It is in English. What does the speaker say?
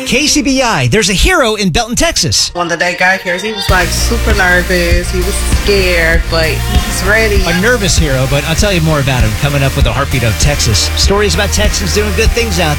KCBI, there's a hero in Belton, Texas. When the day got here, he was like super nervous. He was scared, but he's ready. A nervous hero, but I'll tell you more about him coming up with the Heartbeat of Texas. Stories about Texans doing good things out there.